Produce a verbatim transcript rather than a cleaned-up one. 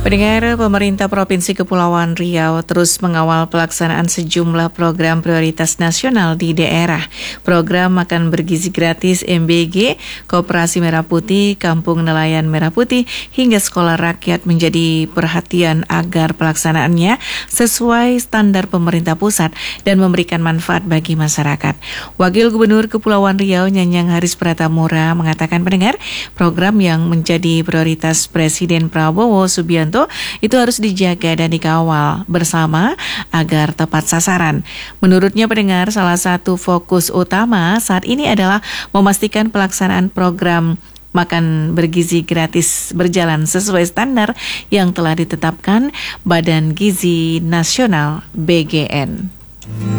Pendengar, pemerintah Provinsi Kepulauan Riau terus mengawal pelaksanaan sejumlah program prioritas nasional di daerah. Program Makan Bergizi Gratis M B G, Koperasi Merah Putih, Kampung Nelayan Merah Putih, hingga Sekolah Rakyat menjadi perhatian agar pelaksanaannya sesuai standar pemerintah pusat dan memberikan manfaat bagi masyarakat. Wakil Gubernur Kepulauan Riau Nyanyang Haris Pratamura mengatakan, pendengar, program yang menjadi prioritas Presiden Prabowo Subianto itu harus dijaga dan dikawal bersama agar tepat sasaran. Menurutnya, pendengar, salah satu fokus utama saat ini adalah memastikan pelaksanaan program Makan Bergizi Gratis berjalan sesuai standar yang telah ditetapkan Badan Gizi Nasional B G N.